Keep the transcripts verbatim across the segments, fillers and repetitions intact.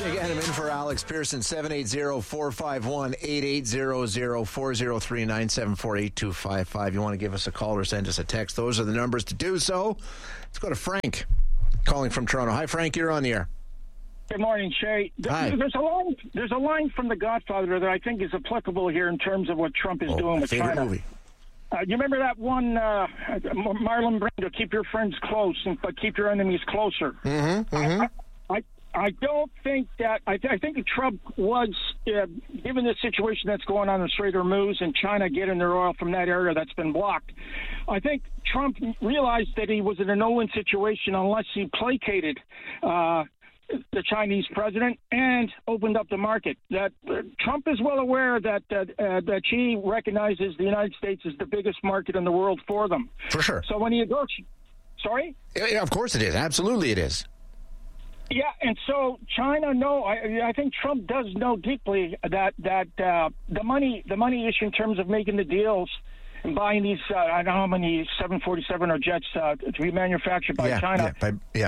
Jake Adam in for Alex Pearson, seven eight zero, four five one, eight eight zero zero, four zero three, nine seven four, eight two five five. You want to give us a call or send us a text. Those are the numbers to do so. Let's go to Frank, calling from Toronto. Hi, Frank. You're on the air. Good morning, Shay. Hi. There's a line. There's a line from The Godfather that I think is applicable here in terms of what Trump is Oh, doing my with favorite China. movie. Uh, you remember that one, uh, Marlon Brando? Keep your friends close, but keep your enemies closer. Mm-hmm, mm-hmm. I, I, I don't think that. I, th- I think that Trump was, uh, given the situation that's going on in Strait of Hormuz and China getting their oil from that area that's been blocked. I think Trump realized that he was in a no-win situation unless he placated Uh, the Chinese president and opened up the market. That uh, Trump is well aware that uh, uh, that Xi recognizes the United States as the biggest market in the world for them. For sure. So when he goes, sorry? Yeah, of course it is. Absolutely it is. Yeah, and so China, no, I, I think Trump does know deeply that that uh, the money the money issue in terms of making the deals and buying these, uh, I don't know how many seven forty-seven or jets uh, to be manufactured by yeah, China. Yeah, by, yeah.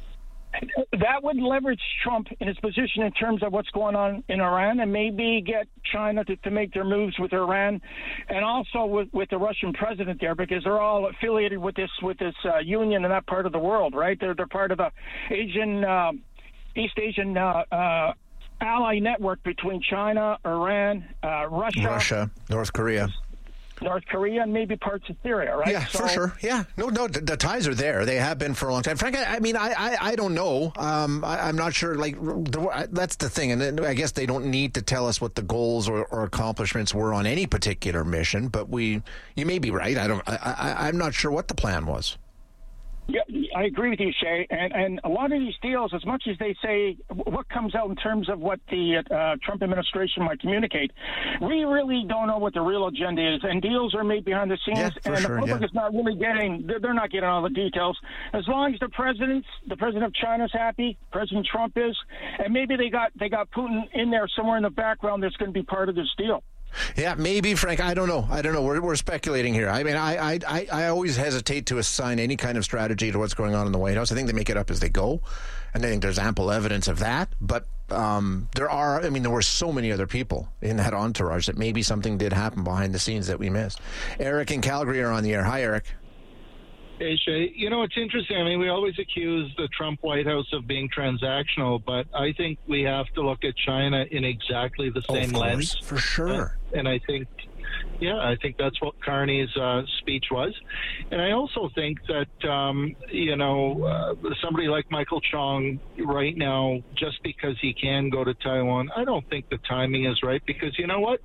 That would leverage Trump in his position in terms of what's going on in Iran and maybe get China to, to make their moves with Iran and also with, with the Russian president there, because they're all affiliated with this with this uh, union in that part of the world, right? They're, they're part of the Asian, uh, East Asian uh, uh, ally network between China, Iran, uh, Russia, Russia, North Korea. North Korea, and maybe parts of Syria, right? Yeah, so, for sure. Yeah, no, no, the, the ties are there. They have been for a long time. Frank, I, I mean, I, I, I don't know. Um, I, I'm not sure. Like, the, that's the thing, and then I guess they don't need to tell us what the goals or, or accomplishments were on any particular mission. But we, you may be right. I don't. I, I, I'm not sure what the plan was. Yeah, I agree with you, Shay. And and a lot of these deals, as much as they say what comes out in terms of what the uh, Trump administration might communicate, we really don't know what the real agenda is. And deals are made behind the scenes, Yeah, for and sure, the public yeah. is not really getting. They're, they're not getting all the details. As long as the president's, the president of China's happy, President Trump is, and maybe they got they got Putin in there somewhere in the background that's going to be part of this deal. Yeah, maybe, Frank. I don't know. I don't know. We're, we're speculating here. I mean, I, I, I always hesitate to assign any kind of strategy to what's going on in the White House. I think they make it up as they go, and I think there's ample evidence of that. But um, there are, I mean, there were so many other people in that entourage that maybe something did happen behind the scenes that we missed. Eric in Calgary are on the air. Hi, Eric. Hey, Shay. You know, it's interesting. I mean, we always accuse the Trump White House of being transactional, but I think we have to look at China in exactly the Oh, same of course, lens. for sure. Uh, and I think, yeah, I think that's what Carney's uh, speech was. And I also think that, um, you know, uh, somebody like Michael Chong right now, just because he can go to Taiwan, I don't think the timing is right, because you know what?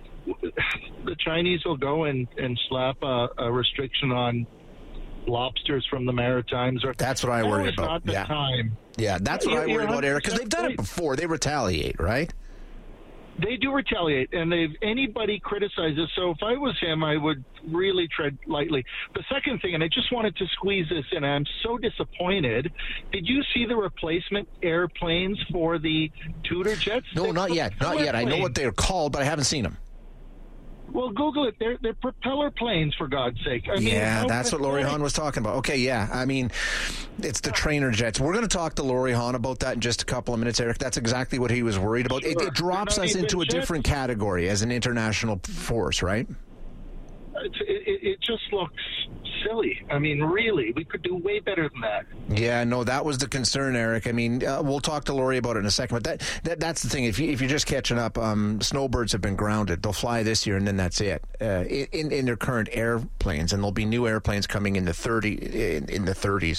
The Chinese will go and, and slap a, a restriction on lobsters from the Maritimes. Or That's what I now worry is about. Not the Yeah. time. Yeah, that's what You- I worry you're about, Eric, because they've done it right. before. They retaliate, right? They do retaliate, and they've anybody criticizes. So if I was him, I would really tread lightly. The second thing, and I just wanted to squeeze this in, I'm so disappointed. Did you see the replacement airplanes for the Tudor jets? No, They're not yet. Not propeller yet. I know planes. what they're called, but I haven't seen them. Well, Google it. They're, they're propeller planes, for God's sake. I mean, Yeah, how that's what Laurie pathetic. Hahn was talking about. Okay, yeah. I mean, it's the trainer jets. We're going to talk to Laurie Hahn about that in just a couple of minutes, Eric. That's exactly what he was worried about. It, Sure. it drops They're not us even into a jets. different category as an international force, right? It's, it, it just looks silly. I mean, really, we could do way better than that. Yeah, no, that was the concern, Eric. I mean, uh, we'll talk to Laurie about it in a second, but that, that that's the thing. If, you, if you're just catching up, um, snowbirds have been grounded. They'll fly this year, and then that's it. Uh, in, in their current airplanes, and there'll be new airplanes coming in the thirty in, in the thirties.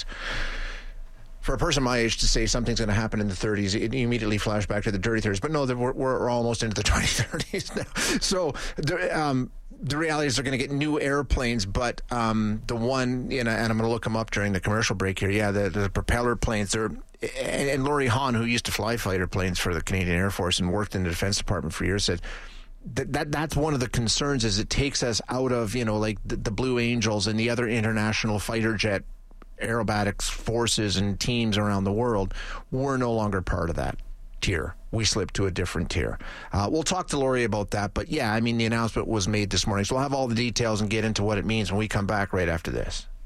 For a person my age to say something's going to happen in the thirties, it, you immediately flash back to the dirty thirties. But no, we're, we're almost into the twenty thirties now. So the, um, the reality is they're going to get new airplanes, but um, the one, you know, and I'm going to look them up during the commercial break here. Yeah, the, the propeller planes, they're, and, and Laurie Hahn, who used to fly fighter planes for the Canadian Air Force and worked in the Defense Department for years, said, That, that that's one of the concerns, is it takes us out of, you know, like the, the Blue Angels and the other international fighter jet aerobatics forces and teams around the world. We're no longer part of that tier. We slipped to a different tier. Uh, we'll talk to Laurie about that, but yeah, I mean, the announcement was made this morning, so we'll have all the details and get into what it means when we come back right after this.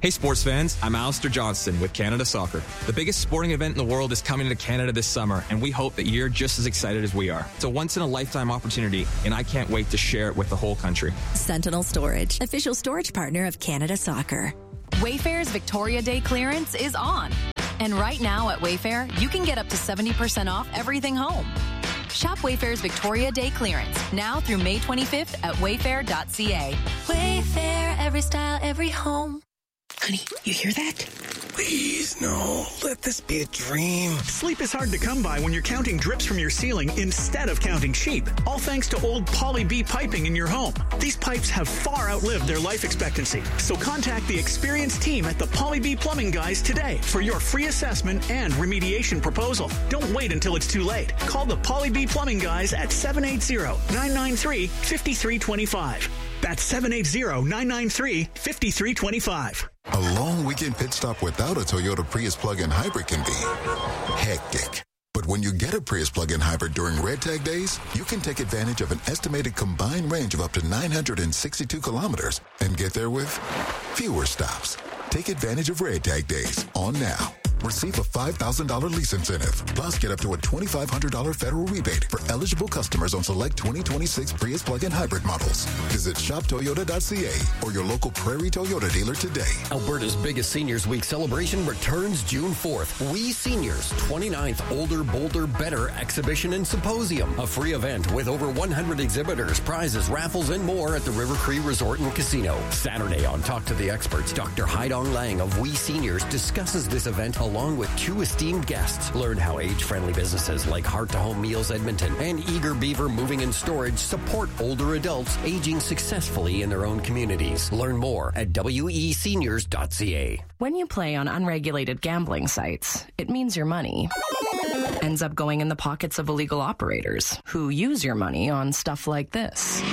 Hey sports fans, I'm Alistair Johnston with Canada Soccer. The biggest sporting event in the world is coming to Canada this summer, and we hope that you're just as excited as we are. It's a once-in-a-lifetime opportunity, and I can't wait to share it with the whole country. Sentinel Storage, official storage partner of Canada Soccer. Wayfair's Victoria Day clearance is on. And right now at Wayfair, you can get up to seventy percent off everything home. Shop Wayfair's Victoria Day clearance now through May twenty-fifth at wayfair dot c a. Wayfair, every style, every home. Honey, you hear that? Please, no. Let this be a dream. Sleep is hard to come by when you're counting drips from your ceiling instead of counting sheep. All thanks to old Poly B piping in your home. These pipes have far outlived their life expectancy. So contact the experienced team at the Poly B Plumbing Guys today for your free assessment and remediation proposal. Don't wait until it's too late. Call the Poly B Plumbing Guys at seven eight zero, nine nine three, five three two five. That's seven eight zero, nine nine three, five three two five. A long weekend pit stop without a Toyota Prius plug-in hybrid can be hectic. But when you get a Prius plug-in hybrid during Red Tag days, you can take advantage of an estimated combined range of up to nine hundred sixty-two kilometers and get there with fewer stops. Take advantage of Red Tag days on now. Receive a five thousand dollars lease incentive. Plus, get up to a twenty-five hundred dollars federal rebate for eligible customers on select twenty twenty-six Prius plug-in hybrid models. Visit shop toyota dot c a or your local Prairie Toyota dealer today. Alberta's biggest Seniors Week celebration returns June fourth. We Seniors, twenty-ninth Older, Bolder, Better Exhibition and Symposium. A free event with over one hundred exhibitors, prizes, raffles, and more at the River Cree Resort and Casino. Saturday on Talk to the Experts, Doctor Haidong Lang of We Seniors discusses this event along with two esteemed guests. Learn how age-friendly businesses like Heart to Home Meals Edmonton and Eager Beaver Moving and Storage support older adults aging successfully in their own communities. Learn more at w e seniors dot c a. When you play on unregulated gambling sites, it means your money ends up going in the pockets of illegal operators who use your money on stuff like this,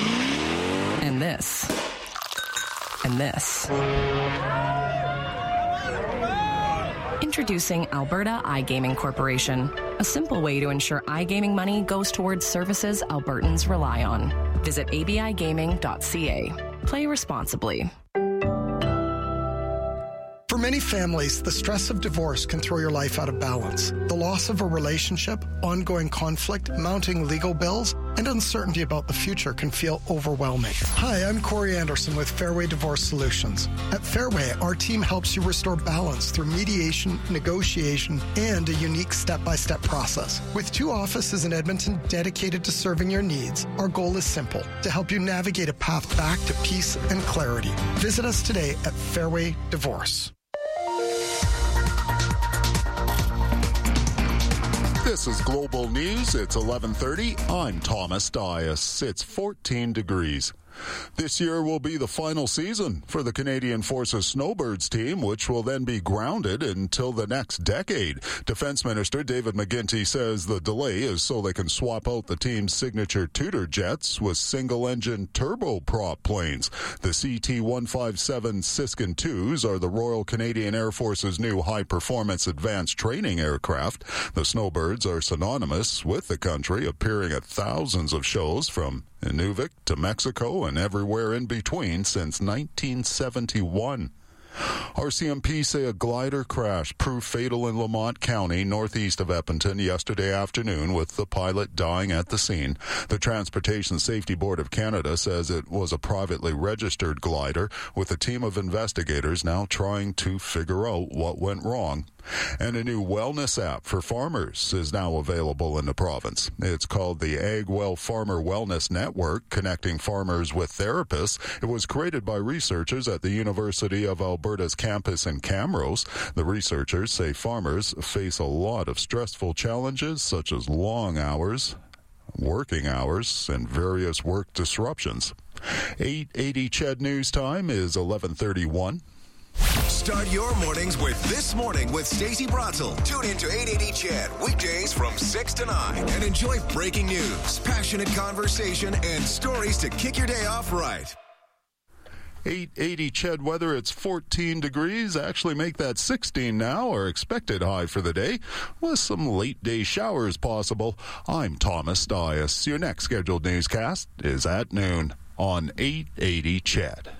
and this, and this. Introducing Alberta iGaming Corporation, a simple way to ensure iGaming money goes towards services Albertans rely on. Visit a b i gaming dot c a. Play responsibly. For many families, the stress of divorce can throw your life out of balance. The loss of a relationship, ongoing conflict, mounting legal bills, and uncertainty about the future can feel overwhelming. Hi, I'm Corey Anderson with Fairway Divorce Solutions. At Fairway, our team helps you restore balance through mediation, negotiation, and a unique step-by-step process. With two offices in Edmonton dedicated to serving your needs, our goal is simple: to help you navigate a path back to peace and clarity. Visit us today at Fairway Divorce. This is Global News. It's eleven thirty. I'm Thomas Dias. It's fourteen degrees. This year will be the final season for the Canadian Forces Snowbirds team, which will then be grounded until the next decade. Defense Minister David McGuinty says the delay is so they can swap out the team's signature Tudor jets with single-engine turboprop planes. The C T one fifty-seven Siskin twos are the Royal Canadian Air Force's new high-performance advanced training aircraft. The Snowbirds are synonymous with the country, appearing at thousands of shows from Inuvik to Mexico and everywhere in between since nineteen seventy-one. R C M P say a glider crash proved fatal in Lamont County, northeast of Edmonton, yesterday afternoon, with the pilot dying at the scene. The Transportation Safety Board of Canada says it was a privately registered glider, with a team of investigators now trying to figure out what went wrong. And a new wellness app for farmers is now available in the province. It's called the AgWell Farmer Wellness Network, connecting farmers with therapists. It was created by researchers at the University of Alberta's campus in Camrose. The researchers say farmers face a lot of stressful challenges, such as long hours, working hours, and various work disruptions. eight eighty C H E D News Time is eleven thirty-one. Start your mornings with This Morning with Stacey Brotzel. Tune in to eight eighty C H E D weekdays from six to nine and enjoy breaking news, passionate conversation, and stories to kick your day off right. eight eighty C H E D weather, it's fourteen degrees. Actually make that sixteen now, our expected high for the day, with some late day showers possible. I'm Thomas Dias. Your next scheduled newscast is at noon on eight eighty C H E D.